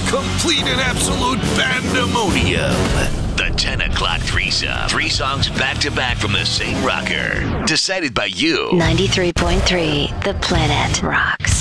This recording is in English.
Complete and absolute pandemonium. The 10 o'clock threesome. 3 songs back-to-back from the same rocker. Decided by you. 93.3 The Planet Rocks.